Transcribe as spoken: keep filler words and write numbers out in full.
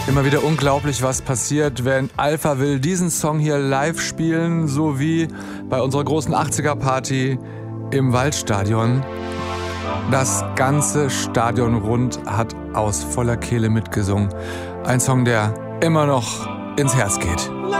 Immer wieder unglaublich, was passiert, wenn Alphaville diesen Song hier live spielen, so wie bei unserer großen achtziger-Party im Waldstadion. Das ganze Stadion rund hat aus voller Kehle mitgesungen. Ein Song, der immer noch ins Herz geht.